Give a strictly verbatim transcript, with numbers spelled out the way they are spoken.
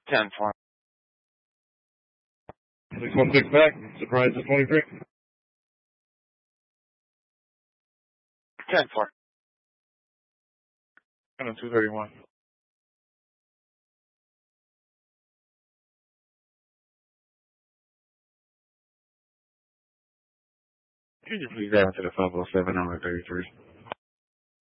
ten four. six one six back. Surprise at twenty-three. ten four. And two thirty-one. Can you please add to the five oh seven number thirty-three?